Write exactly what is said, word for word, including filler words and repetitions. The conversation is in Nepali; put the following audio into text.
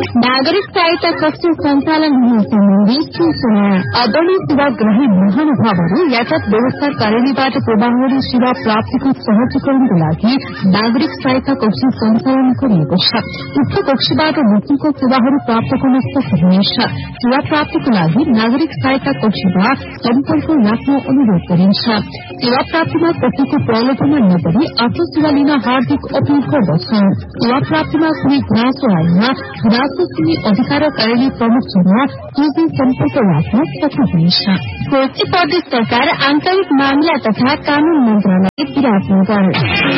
नागरिक सहायता कक्ष सञ्चालन हुने सम्बन्धी सूचना। आदरणीय सेवाग्राही महानुभावहरू, यातायात व्यवस्था कार्यालयबाट प्रवाहहरू सेवा प्राप्तिको सहजीकरणको लागि नागरिक सहायता कक्ष सञ्चालन गरिएको छ। उक्त कक्षबाट निशुल्क सेवाहरू प्राप्त गर्न सक्नुहुनेछ। सेवा प्राप्तिको लागि नागरिक सहायता कक्षमा सम्पर्क राख्न अनुरोध गरिन्छ। सेवा प्राप्तिमा कसैको प्रलोभनमा नगरी आफ्नो सेवा लिन हार्दिक अपील गर्दछौं। सेवा प्राप्तिमा कुनै गुनासो आएमा गुनासो सुन्ने अधिकार कार्यालय प्रमुखसँग सोझै सम्पर्क राख्न सक्नुहुनेछ। कोशी प्रदेश सरकार आन्तरिक मामिला तथा कानून मन्त्रालय विराटनगर।